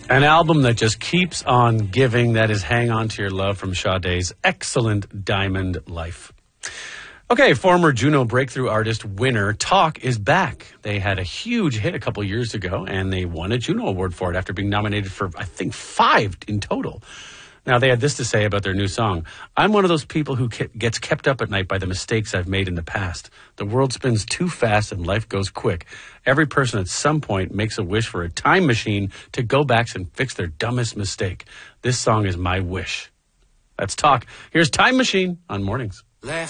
An album that just keeps on giving. That is Hang On to Your Love from Sade's excellent Diamond Life. Okay, former Juno Breakthrough Artist winner Talk is back. They had a huge hit a couple years ago, and they won a Juno Award for it after being nominated for, I think, 5 in total. Now, they had this to say about their new song. I'm one of those people who gets kept up at night by the mistakes I've made in the past. The world spins too fast and life goes quick. Every person at some point makes a wish for a time machine to go back and fix their dumbest mistake. This song is my wish. That's Talk. Here's Time Machine on Mornings.